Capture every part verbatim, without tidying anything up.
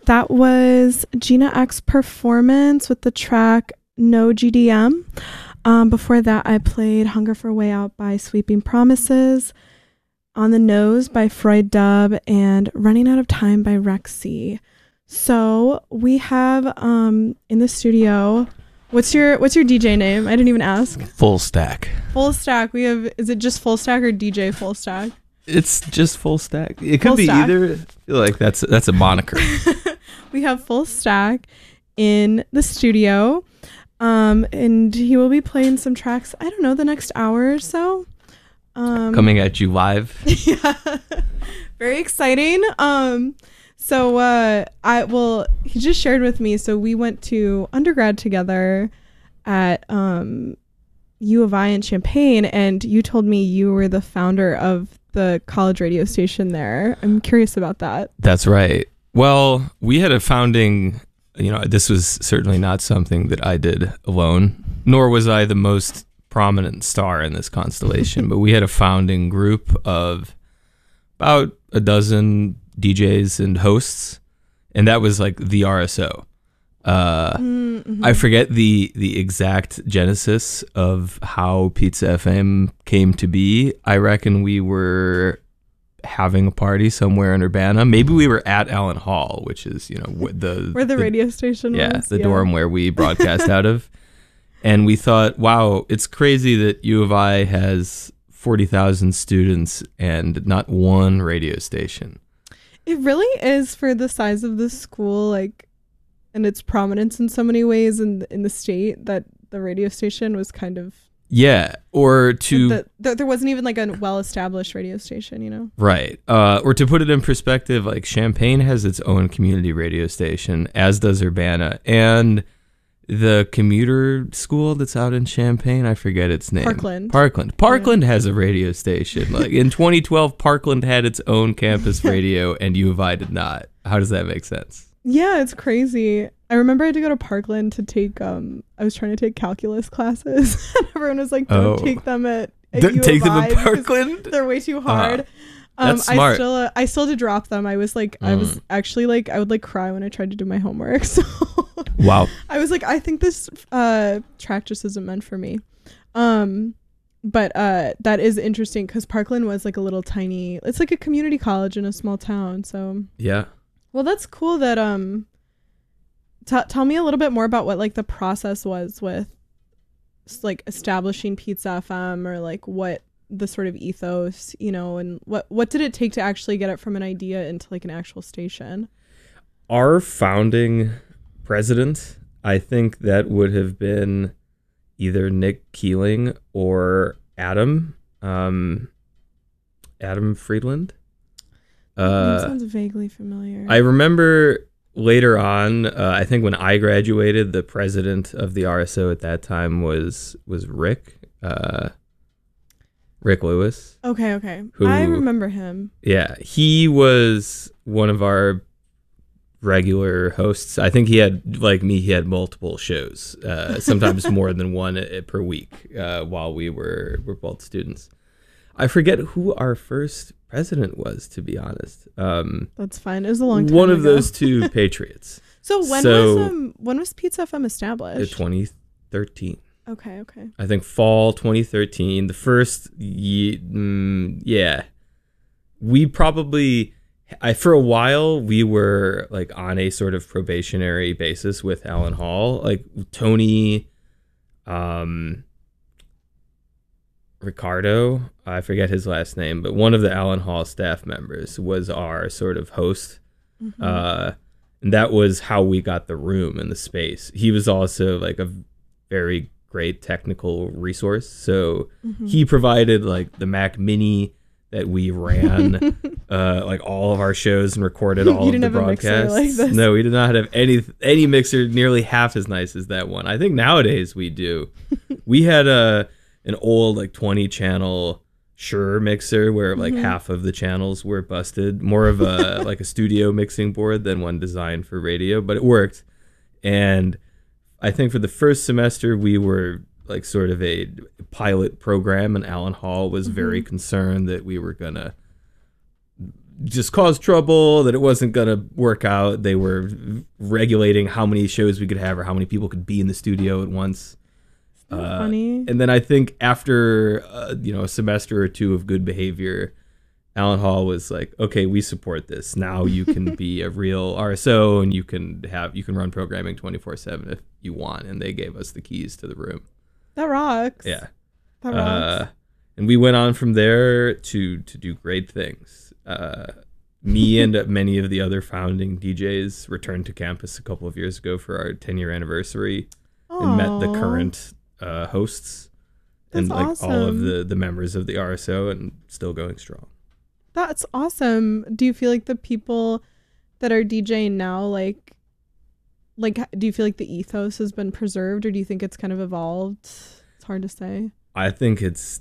that was Gina X Performance with the track No G D M. Um, before that, I played Hunger for a Way Out by Sweeping Promises, On the Nose by Freud Dub, and Running Out of Time by Rexy. So we have um, in the studio, what's your what's your D J name? I didn't even ask. Full Stack. Full Stack. We have, is it just Full Stack or D J Full Stack? It's just Full Stack. It could Full be Stack. either. I feel like that's that's a moniker. We have Full Stack in the studio. Um, and he will be playing some tracks, I don't know, the next hour or so. Um, Coming at you live. Yeah. Very exciting. Um, so uh, I well, he just shared with me. So we went to undergrad together at um, U of I in Champaign, and you told me you were the founder of the college radio station there. I'm curious about that. That's right. Well, we had a founding, you know, this was certainly not something that I did alone, nor was I the most prominent star in this constellation, but we had a founding group of about a dozen D Js and hosts, and that was like the R S O. Uh, mm-hmm. I forget the the exact genesis of how Pizza F M came to be. I reckon we were having a party somewhere in Urbana. Maybe we were at Allen Hall, which is, you know, wh- the where the, the radio station yeah, was. the yeah. dorm where we broadcast out of. And we thought, wow, it's crazy that U of I has forty thousand students and not one radio station. It really is for the size of the school, like, and its prominence in so many ways in in the state, that the radio station was kind of yeah, or to the, the, there wasn't even like a well-established radio station, you know. Right, uh, or to put it in perspective, like Champaign has its own community radio station, as does Urbana, and the commuter school that's out in Champaign, I forget its name. Parkland. Parkland. Parkland yeah. has a radio station. Like in twenty twelve, Parkland had its own campus radio, and U of I did not. How does that make sense? Yeah, it's crazy. I remember I had to go to Parkland to take, um, I was trying to take calculus classes. And everyone was like, don't oh. take them at, at don't U of take them I at Parkland? They're way too hard. Uh, um, that's smart. I still, uh, I still had to drop them. I was like, mm. I was actually like, I would like cry when I tried to do my homework. So wow. I was like, I think this uh, track just isn't meant for me. Um, but uh, that is interesting because Parkland was like a little tiny, it's like a community college in a small town. So yeah. Well, that's cool that, um, t- tell me a little bit more about what like the process was with like establishing Pizza F M, or like what the sort of ethos, you know, and what, what did it take to actually get it from an idea into like an actual station? Our founding president, I think that would have been either Nick Keeling or Adam, um, Adam Friedland. Uh, that sounds vaguely familiar. I remember later on, uh, I think when I graduated, the president of the R S O at that time was was Rick, uh, Rick Lewis. Okay, okay. Who, I remember him. Yeah, he was one of our regular hosts. I think he had, like me, he had multiple shows, uh, sometimes more than one per week uh, while we were, were both students. I forget who our first president was, to be honest. Um, That's fine. It was a long time One ago. of those two patriots. So when so, was um when was Pizza F M established? twenty thirteen. Okay, okay. I think fall twenty thirteen. The first, ye- mm, yeah. We probably, I for a while, we were like on a sort of probationary basis with Allen Hall. Like Tony, um, Ricardo, I forget his last name, but one of the Allen Hall staff members was our sort of host. Mm-hmm. Uh, and that was how we got the room and the space. He was also like a very great technical resource. So mm-hmm. he provided like the Mac Mini that we ran, uh, like all of our shows and recorded all of the broadcasts. Like this. No, we did not have any any mixer nearly half as nice as that one. I think nowadays we do. We had a an old like twenty channel Shure mixer where like mm-hmm. half of the channels were busted. More of a like a studio mixing board than one designed for radio, but it worked. And I think for the first semester we were like sort of a pilot program, and Allen Hall was mm-hmm. very concerned that we were gonna just caused trouble, that it wasn't going to work out. They were regulating how many shows we could have or how many people could be in the studio at once. Uh, funny. And then I think after, uh, you know, a semester or two of good behavior, Alan Hall was like, okay, we support this. Now you can be a real R S O and you can have, you can run programming twenty-four seven if you want. And they gave us the keys to the room. That rocks. Yeah. That rocks. Uh, and we went on from there to, to do great things. Uh, me and many of the other founding D Js returned to campus a couple of years ago for our ten year anniversary and met the Aw. current uh, hosts and That's like awesome. all of the, the members of the R S O, and still going strong. That's awesome. Do you feel like the people that are DJing now, like, like, do you feel like the ethos has been preserved, or do you think it's kind of evolved? It's hard to say. I think it's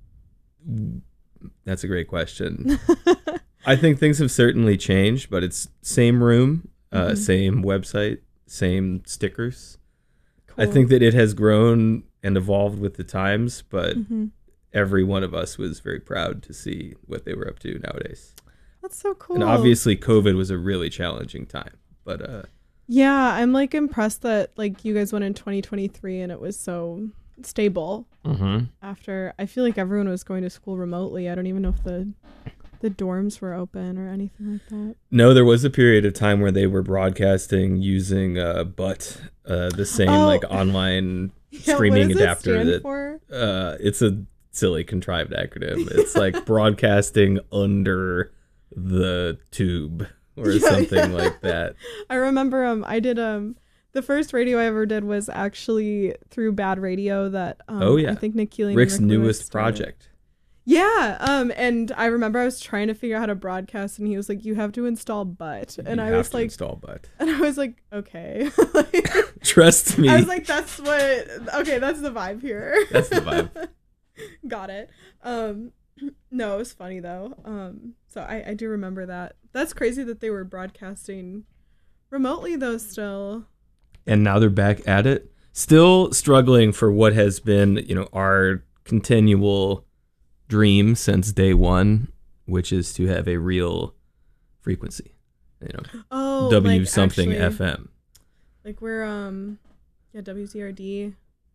that's a great question. I think things have certainly changed, but it's same room, uh, Mhm. same website, same stickers. I Cool. think that it has grown and evolved with the times, but Mhm. every one of us was very proud to see what they were up to nowadays. That's so cool. And obviously COVID was a really challenging time, but uh, Yeah, I'm like impressed that like you guys went in twenty twenty-three and it was so stable after. I feel like everyone was going to school remotely. I don't even know if the the dorms were open or anything like that. no, there was a period of time where they were broadcasting using uh, Butt, uh, the same Oh. like online Yeah, streaming what does adapter it stand that for? uh, it's a silly contrived acronym. It's like broadcasting under the tube or Yeah, something yeah. like that. I remember um I did um the first radio I ever did was actually through Bad Radio that um Oh, yeah. I think Nick Keeling and Rick's Rick Lewis newest started. project. Yeah, um and I remember I was trying to figure out how to broadcast and he was like, you have to install Butt, and You I have was to like install Butt. and I was like, okay. Like, Trust me. I was like, that's what okay, that's the vibe here. That's the vibe. Got it. Um no, it was funny though. Um so I, I do remember that. That's crazy that they were broadcasting remotely though still. And now they're back at it, still struggling for what has been, you know, our continual dream since day one, which is to have a real frequency, you know, Oh, W like something actually, F M. Like we're um yeah, W Z R D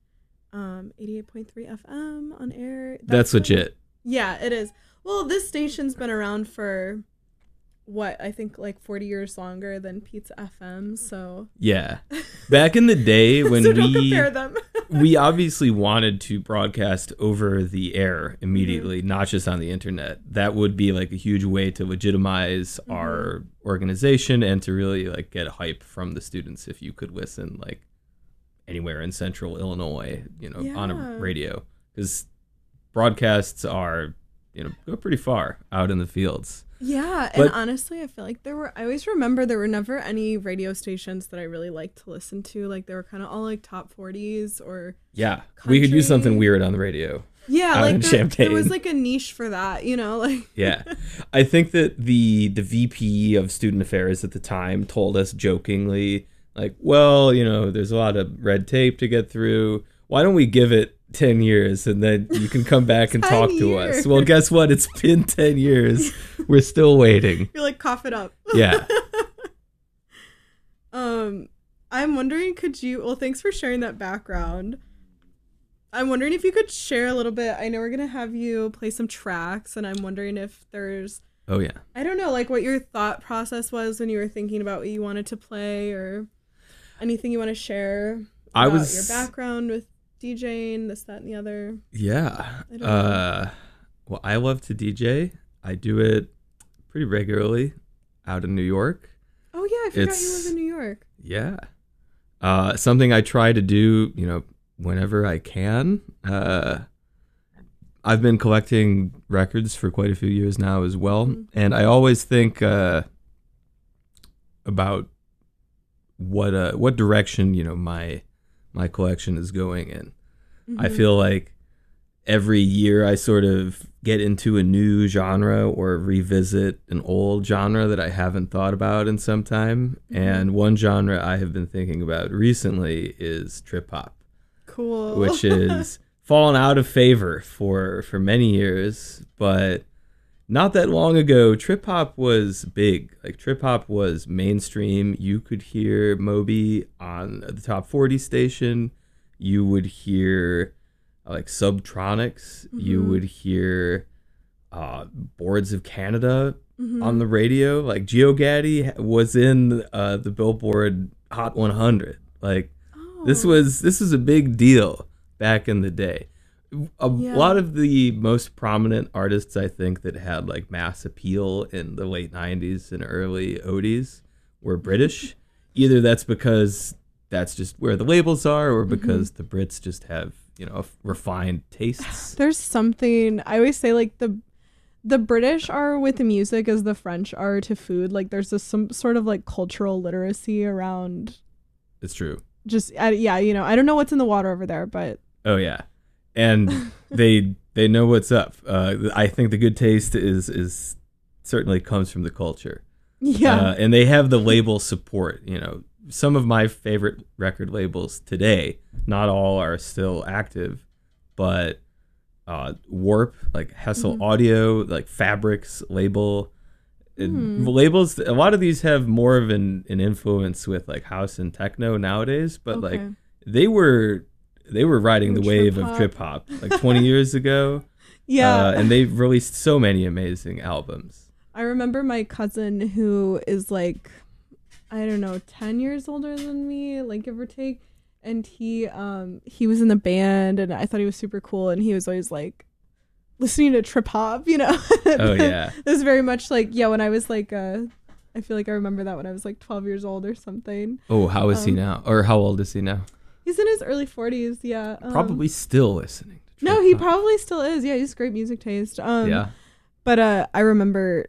um eighty-eight point three F M on air. That's the- legit. Yeah, it is. Well, this station's been around for what, I think like forty years longer than Pizza F M, so Yeah. Back in the day when so don't we compare them. we obviously wanted to broadcast over the air immediately, Mm-hmm. not just on the internet. That would be like a huge way to legitimize Mm-hmm. our organization and to really like get hype from the students if you could listen like anywhere in central Illinois, you know, on Yeah. a radio. Because broadcasts are, you know, go pretty far out in the fields. Yeah, and But- honestly, I feel like there were, I always remember there were never any radio stations that I really liked to listen to. Like, they were kind of all like top forties or, Yeah. We could use Country. something weird on the radio. yeah, Out like in there, there Champaign. was like a niche for that, you know? Like, Yeah. I think that the the V P of student affairs at the time told us jokingly, like, well, you know, there's a lot of red tape to get through. Why don't we give it ten years and then you can come back and ten talk to years. us? Well, guess what? It's been ten years. We're still waiting. you're like, cough it up. Yeah. Um, I'm wondering, could you, well, thanks for sharing that background. I'm wondering if you could share a little bit. I know we're going to have you play some tracks, and I'm wondering if there's, Oh, yeah. I don't know, like what your thought process was when you were thinking about what you wanted to play, or anything you want to share I about was- your background with DJing, this, that, and the other. Yeah. I don't know. Uh, well, I love to D J. I do it pretty regularly out in New York. Oh, yeah, I forgot you It's- live in New York. Yeah. Uh, something I try to do, you know, whenever I can. Uh, I've been collecting records for quite a few years now as well. Mhm. And I always think uh, about what uh, what direction, you know, my my collection is going in. I Mhm. feel like every year I sort of get into a new genre or revisit an old genre that I haven't thought about in some time. Mhm. And one genre I have been thinking about recently is trip hop, Cool. which is fallen out of favor for for many years, but not that long ago, trip hop was big. Like trip hop was mainstream. You could hear Moby on the top forty station. You would hear like Subtronics. Mm-hmm. You would hear uh, Boards of Canada mm-hmm. on the radio. Like GeoGaddy was in uh, the Billboard Hot one hundred. Like oh. this was this was a big deal back in the day. A yeah. lot of the most prominent artists, I think, that had like mass appeal in the late nineties and early Odies were British. Either that's because that's just where the labels are, or because mm-hmm. the Brits just have, you know, refined tastes. There's something I always say, like the the British are with the music as the French are to food. Like there's this, some sort of like cultural literacy around. It's true. Just uh, yeah, you know, I don't know what's in the water over there, but oh yeah. And they they know what's up. Uh, I think the good taste is is certainly comes from the culture. Yeah, uh, and they have the label support. You know, some of my favorite record labels today, not all are still active, but uh, Warp, like Hessel mm-hmm. Audio, like Fabrics label, mm. labels. A lot of these have more of an, an influence with like house and techno nowadays, but okay. like they were. They were riding the wave of trip hop like twenty years ago. Yeah. Uh, and they've released so many amazing albums. I remember my cousin who is like, I don't know, ten years older than me, like give or take. And he um he was in the band and I thought he was super cool. And he was always like listening to trip hop, you know? Oh, yeah. It was very much like, yeah, when I was like, uh, I feel like I remember that when I was like twelve years old or something. Oh, how is um, he now? Or how old is he now? He's in his early forties, yeah. Um, probably still listening to No, he hop. probably still is. Yeah, he's great music taste. Um, yeah. But uh, I remember,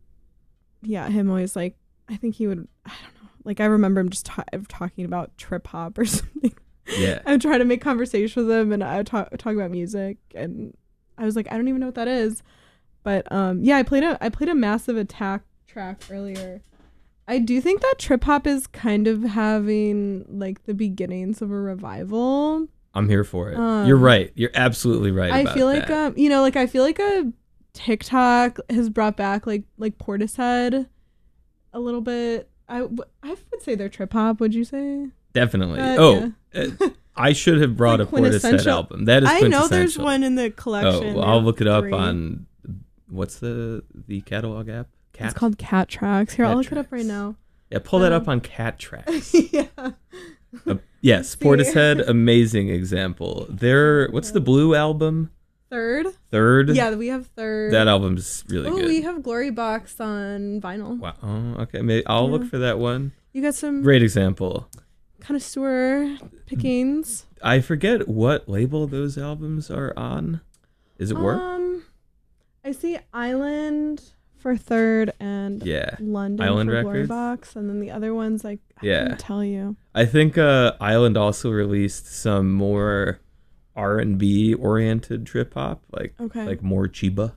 yeah, him always like, I think he would, I don't know. Like, I remember him just ta- talking about trip hop or something. Yeah. I would try to make conversation with him and I would talk, talk about music. And I was like, I don't even know what that is. But um, yeah, I played a I played a Massive Attack track earlier. I do think that trip hop is kind of having like the beginnings of a revival. I'm here for it. Um, You're right. You're absolutely right. I about feel like that. um, you know, like I feel like a TikTok has brought back like like Portishead a little bit. I, w- I would say they're trip hop. Would you say? Definitely. Uh, oh, yeah. uh, I should have brought like a Portishead album. That is I know there's quintessential. one in the collection. Oh, well, I'll look it up three. on what's the the catalog app? Cat? It's called Cat Tracks. Here, Cat I'll look Tracks. it up right now. Yeah, pull that um, up on Cat Tracks. yeah. Uh, yes, Portishead, amazing example. Their what's the Blue album? Third. Third. Yeah, we have Third. That album's really oh, good. Oh, we have Glory Box on vinyl. Wow. Oh, okay. Maybe I'll yeah. look for that one. You got some great example. Connoisseur pickings. I forget what label those albums are on. Is it Warp? Um, I see Island for Third and yeah. London Island for Records. Glory Box, and then the other ones like I yeah. can't tell you. I think uh, Island also released some more R and B oriented trip hop, like okay. like more Chiba.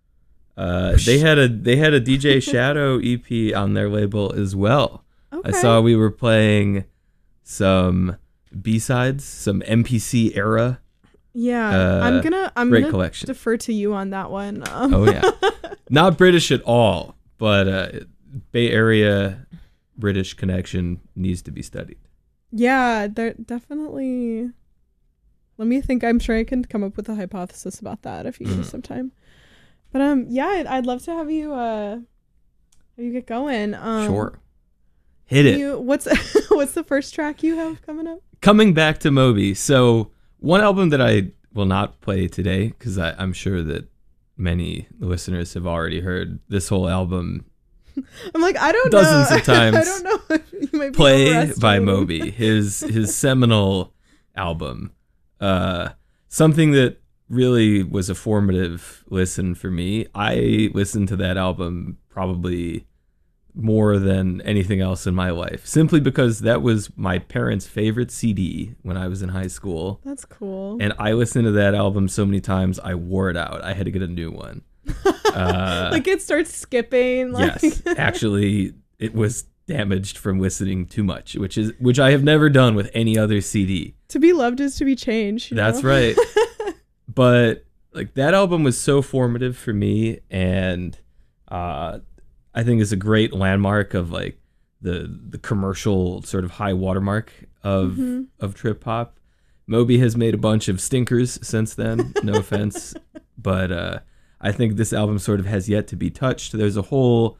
Uh, they had a they had a D J Shadow E P on their label as well. Okay. I saw we were playing some B-sides, some M P C era. Yeah, uh, I'm gonna I'm great gonna collection. defer to you on that one. Um. Oh yeah, not British at all, but uh, Bay Area British connection needs to be studied. Yeah, they're definitely. Let me think. I'm sure I can come up with a hypothesis about that if you give me some time. But um, yeah, I'd, I'd love to have you uh, have you get going. Um, sure, hit it. You, what's what's the first track you have coming up? Coming back to Moby. So one album that I will not play today because I'm sure that many listeners have already heard this whole album. I'm like I don't dozens know. of times. I don't know. If you might be Play by Moby, his his seminal album. Uh, something that really was a formative listen for me. I listened to that album probably more than anything else in my life, simply because that was my parents' favorite C D when I was in high school. That's cool. And I listened to that album so many times, I wore it out. I had to get a new one. Uh, like it starts skipping. Like. Yes, actually, it was damaged from listening too much, which is which I have never done with any other C D. To be loved is to be changed. You That's know? right. But like that album was so formative for me, and uh, I think is a great landmark of like the the commercial sort of high watermark of Mhm. of trip hop. Moby has made a bunch of stinkers since then. No offense, but uh, I think this album sort of has yet to be touched. There's a whole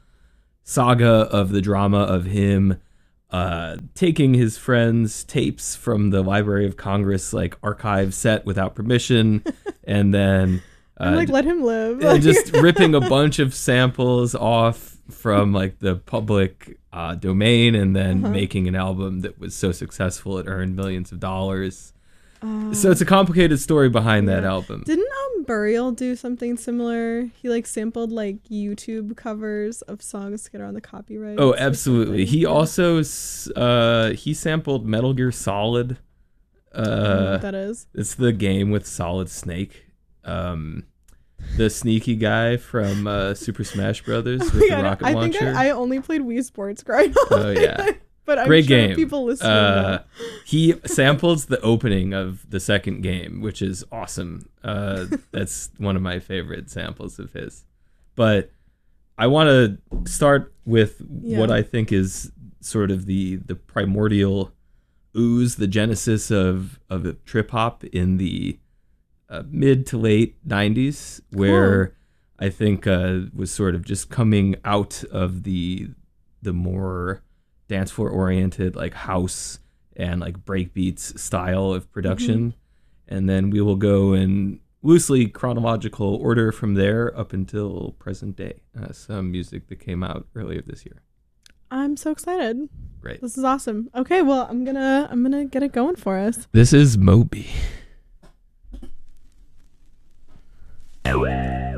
saga of the drama of him uh, taking his friends' tapes from the Library of Congress like archive set without permission, and then uh, I'm like, let him live. and just ripping a bunch of samples off from like the public uh, domain, and then Uh-huh. making an album that was so successful it earned millions of dollars. Uh, So it's a complicated story behind that yeah. album. Didn't um Burial do something similar? He like sampled like YouTube covers of songs to get around the copyright. Oh, absolutely. He Yeah. also s- uh, he sampled Metal Gear Solid. I don't know Uh, what that is. it's the game with Solid Snake. Um, the sneaky guy from uh, Super Smash Brothers with the Yeah, rocket I launcher. think I, I only played Wii Sports growing up. Oh, yeah. But I'm Great sure game. people listening Uh, know. he samples the opening of the second game, which is awesome. Uh, that's one of my favorite samples of his. But I want to start with Yeah. what I think is sort of the the primordial ooze, the genesis of of trip hop in the uh, mid to late nineties, where I think uh, was sort of just coming out of the the more dance floor oriented like house and like breakbeats style of production. And then we will go in loosely chronological order from there up until present day. Uh, some music that came out earlier this year. I'm so excited. Great. This is awesome. Okay, well, I'm gonna I'm gonna get it going for us. This is Moby. Away.